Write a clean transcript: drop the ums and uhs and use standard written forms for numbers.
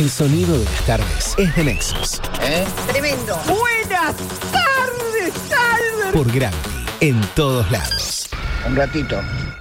El sonido de las tardes es de Nexus. Tremendo. Buenas tardes, Albert. Por Gravity, en todos lados. Un ratito.